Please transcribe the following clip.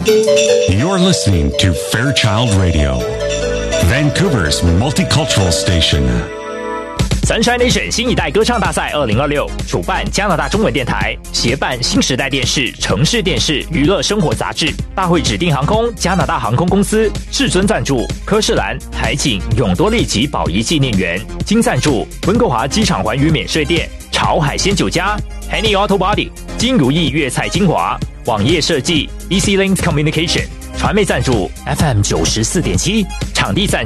You're listening to Fairchild Radio, Vancouver's multicultural station. Sunshine Nation 新一代歌唱大赛2026主办加拿大中文电台，协办新时代电视、城市电视、娱乐生活杂志。大会指定航空加拿大航空公司至尊赞助，科士兰、海景、永多利及宝仪纪念园。金赞助温哥华机场环宇免税店、潮海鲜酒家、Henny Auto Body、金如意粤菜精华、网页设计 EC Links Communication。传媒赞助 FM 94.7，场地赞助